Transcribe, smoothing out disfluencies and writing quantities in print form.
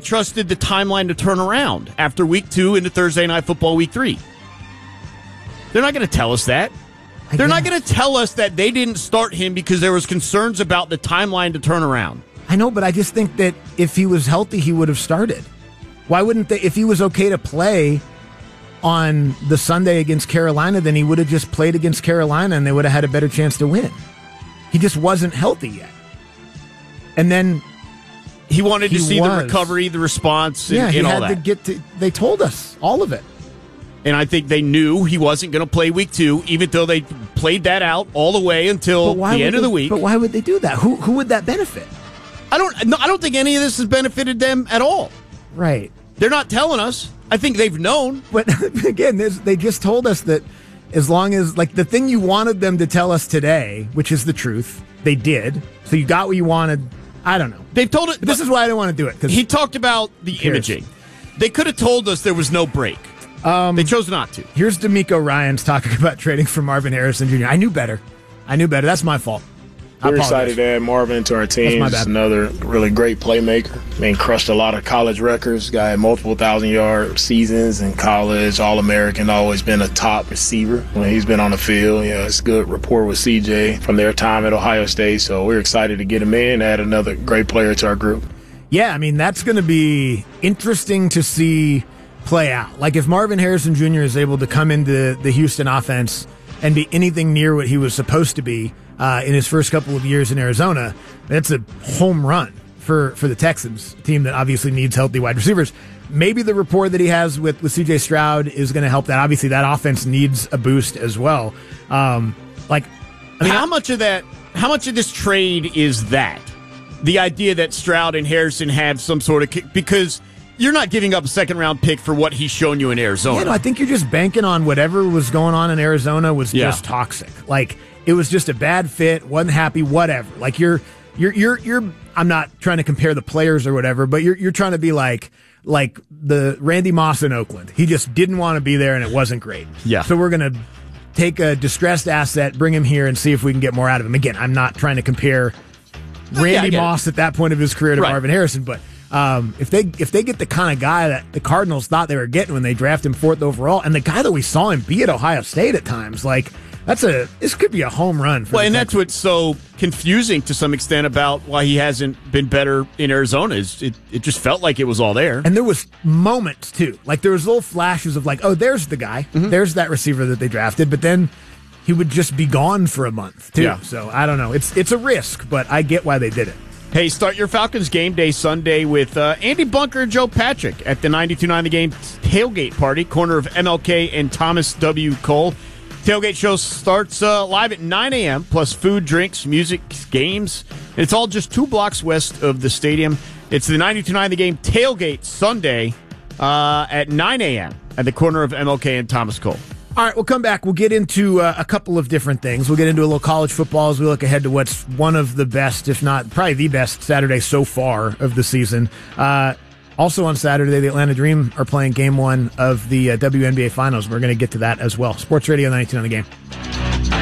trusted the timeline to turn around after week 2 into Thursday Night Football week 3. They're not going to tell us that. They're not going to tell us that they didn't start him because there was concerns about the timeline to turn around. I know, but I just think that if he was healthy, he would have started. Why wouldn't they? If he was okay to play on the Sunday against Carolina, then he would have just played against Carolina and they would have had a better chance to win. He just wasn't healthy yet. And then he wanted to see the recovery, the response, and, he and all had that. to get to. They told us all of it. And I think they knew he wasn't going to play week 2, even though they played that out all the way until the end of the week. But why would they do that? Who would that benefit? I don't think any of this has benefited them at all. Right. They're not telling us. I think they've known. But again, they just told us that as long as, like, the thing you wanted them to tell us today, which is the truth, they did. So you got what you wanted. I don't know. They've told it. But this is why I don't want to do it. He talked about the imaging. They could have told us there was no break. They chose not to. Here's D'Amico Ryans talking about trading for Marvin Harrison Jr. I knew better. That's my fault. We're excited to add Marvin to our team. He's another really great playmaker. I mean, crushed a lot of college records. Guy had multiple 1,000-yard seasons in college. All-American, always been a top receiver when he's been on the field. You know, it's good rapport with CJ from their time at Ohio State. So we're excited to get him in, add another great player to our group. Yeah, I mean, that's going to be interesting to see play out. Like, if Marvin Harrison Jr. is able to come into the Houston offense and be anything near what he was supposed to be in his first couple of years in Arizona, that's a home run for the Texans, a team that obviously needs healthy wide receivers. Maybe the rapport that he has with C.J. Stroud is going to help that. Obviously, that offense needs a boost as well. How much of this trade is that? The idea that Stroud and Harrison have some sort of... Because you're not giving up a second-round pick for what he's shown you in Arizona. Yeah, no, I think you're just banking on whatever was going on in Arizona was just toxic. Like, it was just a bad fit, wasn't happy, whatever. Like, you're I'm not trying to compare the players or whatever, but you're trying to be like the Randy Moss in Oakland. He just didn't want to be there and it wasn't great. Yeah. So we're going to take a distressed asset, bring him here and see if we can get more out of him. Again, I'm not trying to compare Randy Moss at that point of his career to Marvin Harrison, but if they get the kind of guy that the Cardinals thought they were getting when they drafted him 4th overall, and the guy that we saw him be at Ohio State at times, like, this could be a home run. And that's what's so confusing to some extent about why he hasn't been better in Arizona. Is it just felt like it was all there. And there was moments, too. Like, there was little flashes of, like, oh, there's the guy. Mm-hmm. There's that receiver that they drafted. But then he would just be gone for a month, too. Yeah. So, I don't know. It's a risk, but I get why they did it. Hey, start your Falcons game day Sunday with Andy Bunker and Joe Patrick at the 92.9 The Game tailgate party, corner of MLK and Thomas W. Cole. Tailgate show starts live at 9 a.m., plus food, drinks, music, games. And it's all just 2 blocks west of the stadium. It's the 92.9 The Game tailgate Sunday at 9 a.m. at the corner of MLK and Thomas Cole. All right, we'll come back. We'll get into a couple of different things. We'll get into a little college football as we look ahead to what's one of the best, if not probably the best, Saturday so far of the season. Also on Saturday, the Atlanta Dream are playing Game 1 of the WNBA Finals. We're going to get to that as well. Sports Radio 92 on The Game.